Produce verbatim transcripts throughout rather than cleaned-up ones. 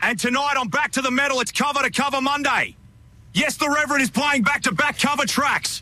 And tonight on Back to the Metal, it's Cover to Cover Monday. Yes, the Reverend is playing back-to-back cover tracks.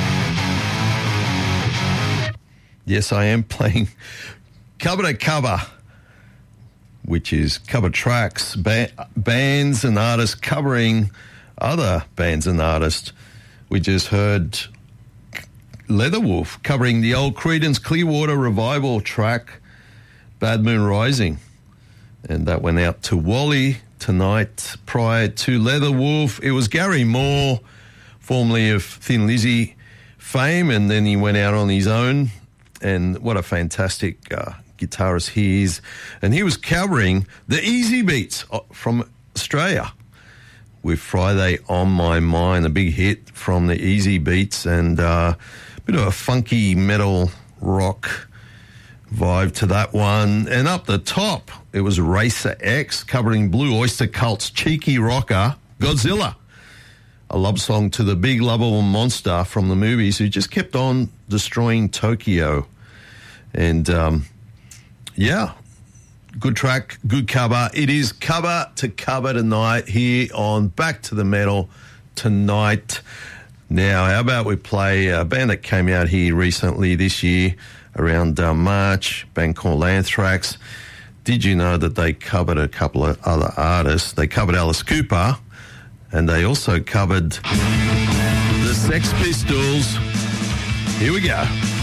Yes, I am playing cover to cover, which is cover tracks, ba- bands and artists covering other bands and artists. We just heard Leatherwolf covering the old Creedence Clearwater Revival track, Bad Moon Rising. And that went out to Wally tonight. Prior to Leatherwolf, it was Gary Moore, formerly of Thin Lizzy fame, and then he went out on his own. And what a fantastic uh, guitarist he is. And he was covering the Easy Beats from Australia with Friday on My Mind, a big hit from the Easy Beats, and uh, a bit of a funky metal rock vibe to that one. And up the top, it was Racer X covering Blue Oyster Cult's cheeky rocker, Godzilla, a love song to the big lovable monster from the movies who just kept on destroying Tokyo. And, um, yeah, good track, good cover. It is cover to cover tonight here on Back to the Metal tonight. Now, how about we play a band that came out here recently this year, around uh, March, a band called Anthrax. Did you know that they covered a couple of other artists? They covered Alice Cooper, and they also covered the Sex Pistols. Here we go.